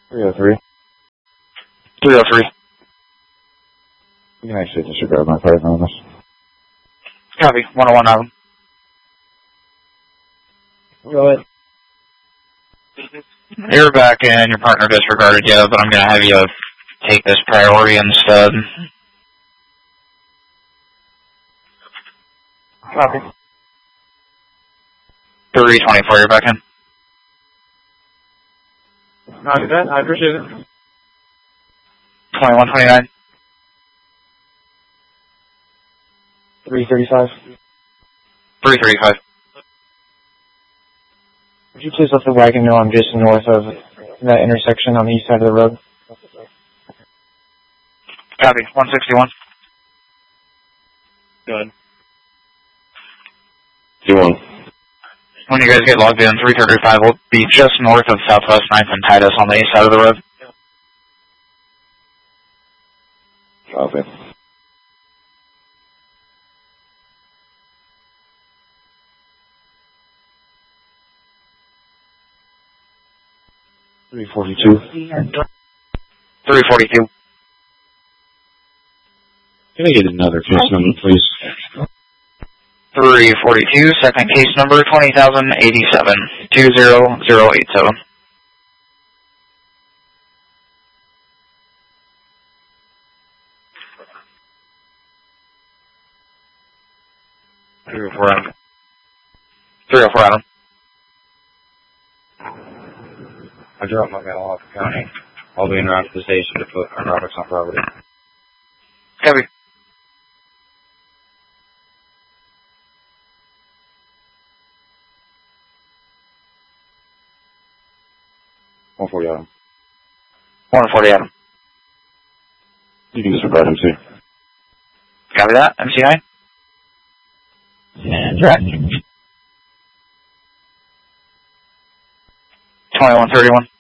303. 303. You can actually disregard my partner on this. Copy. 101 Adam. Go ahead. You're back and your partner disregarded you, but I'm going to have you take this priority instead. Copy. 324, you're back in. Copy that. I appreciate it. 2129. 335. 335. Would you please let the wagon know I'm just north of that intersection on the east side of the road? Copy. 161. Go ahead. 2-1. When you guys get logged in, 335 will be just north of Southwest 9th and Titus on the east side of the road. Copy. $342. 342. Can I get another case number, please? 342, second case number 20,087, 20087. Adam. 304 Adam. I dropped my mail off the county. I'll be en route to the station to put our products on property. Copy. Adam. 140 Adam. You can disregard him too. Copy that. MC9. And track. 2131.